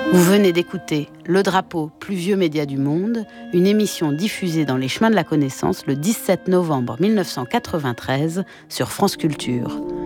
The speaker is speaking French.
Vous venez d'écouter Le Drapeau, plus vieux média du monde, une émission diffusée dans les chemins de la connaissance le 17 novembre 1993 sur France Culture.